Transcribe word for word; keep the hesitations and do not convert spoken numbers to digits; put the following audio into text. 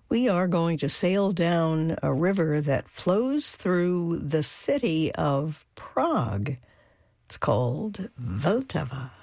We are going to sail down a river that flows through the city of Prague. It's called Vltava.